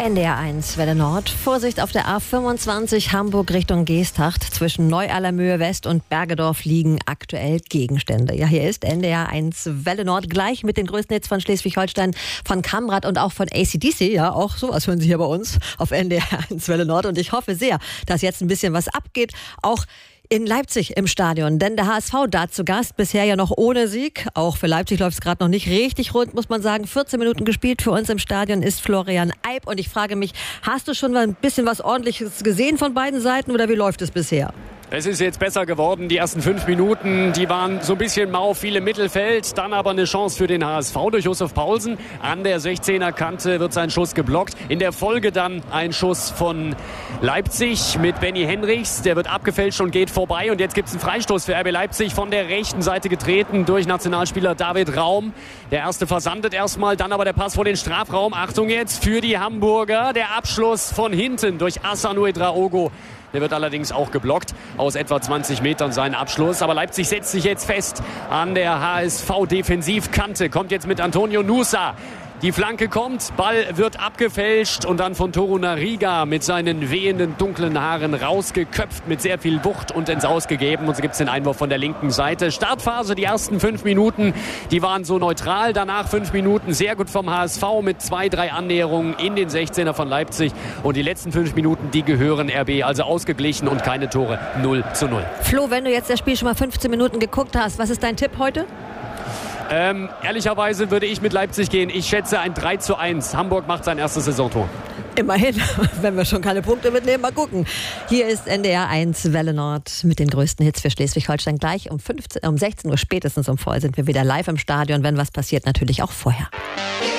NDR 1 Welle Nord. Vorsicht auf der A25 Hamburg Richtung Geesthacht. Zwischen Neu-Allermöhe West und Bergedorf liegen aktuell Gegenstände. Ja, hier ist NDR 1 Welle Nord gleich mit den größten Hits von Schleswig-Holstein, von Kamrat und auch von AC/DC. Ja, auch sowas hören Sie hier bei uns auf NDR 1 Welle Nord. Und ich hoffe sehr, dass jetzt ein bisschen was abgeht. Auch in Leipzig im Stadion, denn der HSV da zu Gast, bisher ja noch ohne Sieg. Auch für Leipzig läuft es gerade noch nicht richtig rund, muss man sagen. 14 Minuten gespielt für uns im Stadion ist Florian Eib. Und ich frage mich, hast du schon mal ein bisschen was Ordentliches gesehen von beiden Seiten oder wie läuft es bisher? Es ist jetzt besser geworden. Die ersten 5 Minuten, die waren so ein bisschen mau, viel im Mittelfeld. Dann aber eine Chance für den HSV durch Josef Paulsen. An der 16er Kante wird sein Schuss geblockt. In der Folge dann ein Schuss von Leipzig mit Benny Henrichs. Der wird abgefälscht und geht vorbei. Und jetzt gibt es einen Freistoß für RB Leipzig, von der rechten Seite getreten durch Nationalspieler David Raum. Der erste versandet erstmal, dann aber der Pass vor den Strafraum. Achtung jetzt für die Hamburger. Der Abschluss von hinten durch Asanu Edraogo. Der wird allerdings auch geblockt aus etwa 20 Metern seinen Abschluss. Aber Leipzig setzt sich jetzt fest an der HSV-Defensivkante. Kommt jetzt mit Antonio Nusa. Die Flanke kommt, Ball wird abgefälscht und dann von Torunariga mit seinen wehenden dunklen Haaren rausgeköpft, mit sehr viel Wucht und ins Ausgegeben. Und so gibt es den Einwurf von der linken Seite. Startphase, die ersten 5 Minuten, die waren so neutral. Danach 5 Minuten sehr gut vom HSV mit 2, 3 Annäherungen in den 16er von Leipzig. Und die letzten 5 Minuten, die gehören RB, also ausgeglichen und keine Tore, 0:0. Flo, wenn du jetzt das Spiel schon mal 15 Minuten geguckt hast, was ist dein Tipp heute? Ehrlicherweise würde ich mit Leipzig gehen. Ich schätze ein 3:1. Hamburg macht sein erstes Saisontor. Immerhin, wenn wir schon keine Punkte mitnehmen, mal gucken. Hier ist NDR 1 Welle Nord mit den größten Hits für Schleswig-Holstein. Gleich um 16 Uhr, spätestens um voll sind wir wieder live im Stadion. Wenn was passiert, natürlich auch vorher.